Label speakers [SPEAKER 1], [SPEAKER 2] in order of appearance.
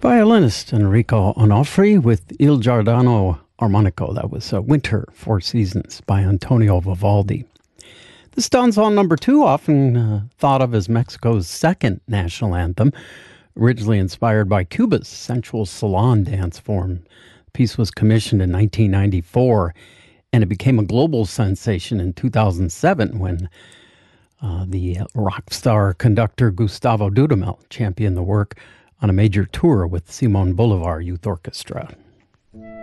[SPEAKER 1] Violinist Enrico Onofri with Il Giardino Armonico. That was Winter, Four Seasons by Antonio Vivaldi. This danzón number 2, often thought of as Mexico's second national anthem, originally inspired by Cuba's sensual salon dance form. The piece was commissioned in 1994, and it became a global sensation in 2007 when the rock star conductor Gustavo Dudamel championed the work on a major tour with Simon Bolivar Youth Orchestra.